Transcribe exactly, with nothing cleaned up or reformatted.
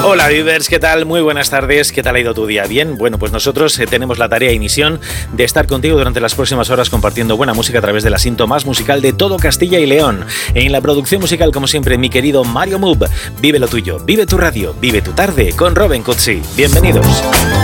Hola Vivers, ¿qué tal? Muy buenas tardes, ¿qué tal ha ido tu día? ¿Bien? Bueno, pues nosotros eh, tenemos la tarea y misión de estar contigo durante las próximas horas compartiendo buena música a través del asiento más musical de todo Castilla y León. En la producción musical, como siempre, mi querido Mario Mub. Vive lo tuyo, vive tu radio, vive tu tarde con Robin Cutsi. Bienvenidos.